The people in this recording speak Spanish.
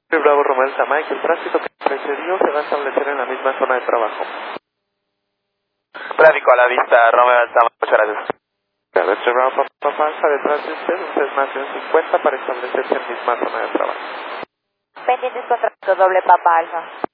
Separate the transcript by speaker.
Speaker 1: Bravo Romel Samay, que el tránsito que precedió se va a establecer en la misma zona de trabajo.
Speaker 2: Tráfico a la vista, Romeo Alzama, muchas gracias.
Speaker 1: Bravo Bravo Papa Alfa detrás de usted es más de un 50 para establecerse en la misma zona de trabajo.
Speaker 3: Pendientes contrato doble Papa Alfa.